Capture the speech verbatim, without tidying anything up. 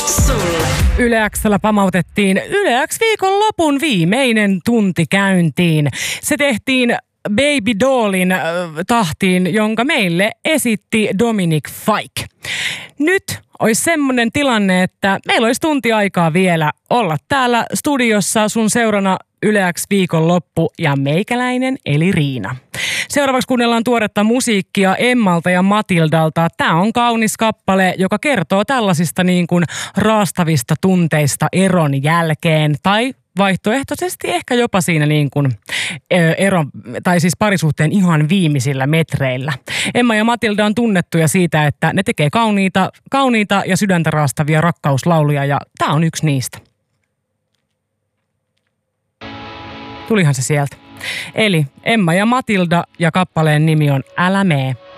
Sulle. Yle X:llä pamautettiin Yle X viikonlopun viimeinen tunti käyntiin. Se tehtiin Baby Dollin äh, tahtiin, jonka meille esitti Dominic Fike. Nyt olisi semmoinen tilanne, että meillä olisi tunti aikaa vielä olla täällä studiossa sun seurana Yle X viikonloppu ja meikäläinen eli Riina. Seuraavaksi kuunnellaan tuoretta musiikkia Emmalta ja Matildalta. Tämä on kaunis kappale, joka kertoo tällaisista niin kuin raastavista tunteista eron jälkeen tai vaihtoehtoisesti ehkä jopa siinä niin kuin eron, tai siis parisuhteen ihan viimeisillä metreillä. Emma ja Matilda on tunnettuja siitä, että ne tekee kauniita, kauniita ja sydäntä raastavia rakkauslauluja ja tämä on yksi niistä. Tulihan se sieltä. Eli Emma ja Matilda ja kappaleen nimi on Älä mee.